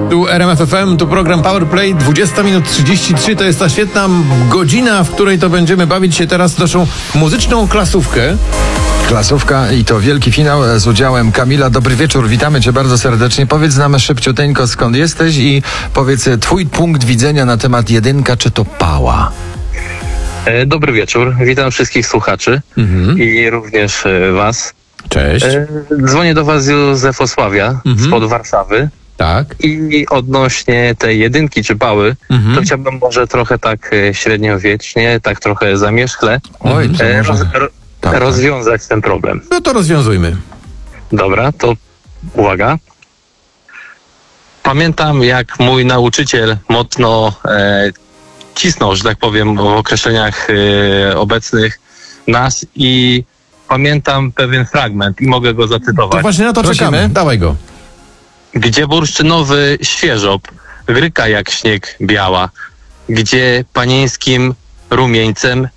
Tu RMF FM, tu program Powerplay, 20 minut 33, to jest ta świetna godzina, w której to będziemy bawić się teraz w naszą muzyczną klasówkę. Klasówka i to wielki finał z udziałem Kamila. Dobry wieczór, witamy Cię bardzo serdecznie. Powiedz nam szybciuteńko, skąd jesteś i powiedz twój punkt widzenia na temat jedynka, czy to pała? Dobry wieczór, witam wszystkich słuchaczy i również was. Cześć. Dzwonię do was z Józefosławia, spod Warszawy. Tak. I odnośnie tej jedynki czy pały, to chciałbym może trochę tak średniowiecznie, tak trochę zamierzchle Oj, to może... rozwiązać ten problem. No to rozwiązujmy. Dobra, to uwaga. Pamiętam, jak mój nauczyciel mocno cisnął, że tak powiem, w określeniach obecnych nas i pamiętam pewien fragment i mogę go zacytować. To właśnie na to czekamy. Dawaj go. Gdzie bursztynowy świeżop gryka jak śnieg biała, gdzie panieńskim rumieńcem